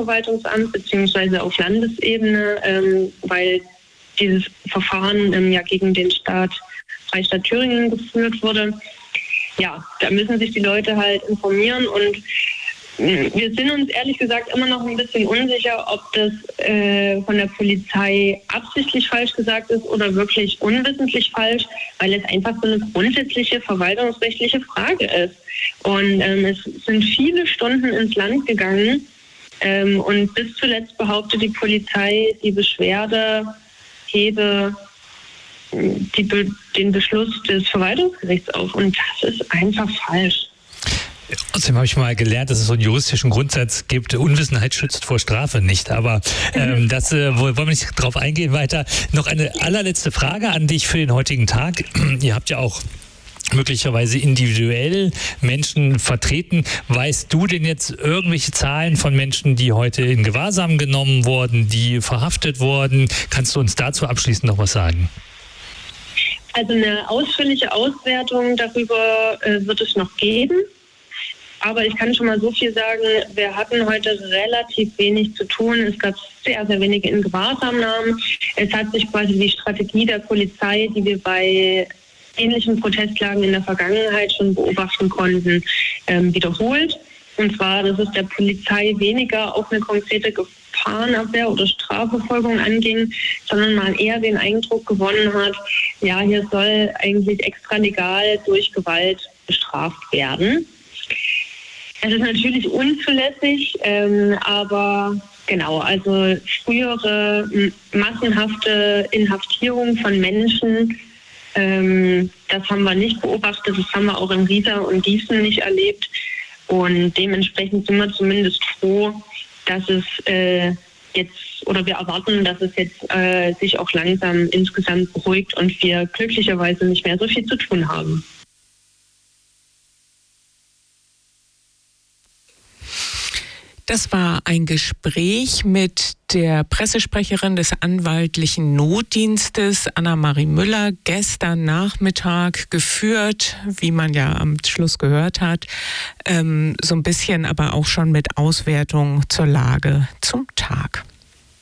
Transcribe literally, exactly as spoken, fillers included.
Landesverwaltungsamt beziehungsweise auf Landesebene, ähm, weil dieses Verfahren ähm, ja gegen den Staat Freistaat Thüringen geführt wurde. Ja, da müssen sich die Leute halt informieren und wir sind uns ehrlich gesagt immer noch ein bisschen unsicher, ob das äh, von der Polizei absichtlich falsch gesagt ist oder wirklich unwissentlich falsch, weil es einfach so eine grundsätzliche verwaltungsrechtliche Frage ist. Und ähm, es sind viele Stunden ins Land gegangen ähm, und bis zuletzt behauptet die Polizei, die Beschwerde hebe die Be- den Beschluss des Verwaltungsgerichts auf und das ist einfach falsch. Außerdem habe ich mal gelernt, dass es so einen juristischen Grundsatz gibt, Unwissenheit schützt vor Strafe nicht. Aber ähm, das äh, wollen wir nicht drauf eingehen weiter. Noch eine allerletzte Frage an dich für den heutigen Tag. Ihr habt ja auch möglicherweise individuell Menschen vertreten. Weißt du denn jetzt irgendwelche Zahlen von Menschen, die heute in Gewahrsam genommen wurden, die verhaftet wurden? Kannst du uns dazu abschließend noch was sagen? Also eine ausführliche Auswertung darüber äh, wird es noch geben. Aber ich kann schon mal so viel sagen, wir hatten heute relativ wenig zu tun. Es gab sehr, sehr wenige Ingewahrsamnahmen. Es hat sich quasi die Strategie der Polizei, die wir bei ähnlichen Protestlagen in der Vergangenheit schon beobachten konnten, ähm, wiederholt. Und zwar, dass es der Polizei weniger auf eine konkrete Gefahrenabwehr oder Strafverfolgung anging, sondern man eher den Eindruck gewonnen hat, ja, hier soll eigentlich extralegal durch Gewalt bestraft werden. Es ist natürlich unzulässig, ähm, aber genau, also frühere m- massenhafte Inhaftierung von Menschen, ähm, das haben wir nicht beobachtet, das haben wir auch in Riesa und Gießen nicht erlebt und dementsprechend sind wir zumindest froh, dass es äh, jetzt, oder wir erwarten, dass es jetzt äh, sich auch langsam insgesamt beruhigt und wir glücklicherweise nicht mehr so viel zu tun haben. Das war ein Gespräch mit der Pressesprecherin des anwaltlichen Notdienstes, Anna-Marie Müller, gestern Nachmittag geführt, wie man ja am Schluss gehört hat, ähm, so ein bisschen aber auch schon mit Auswertung zur Lage zum Tag.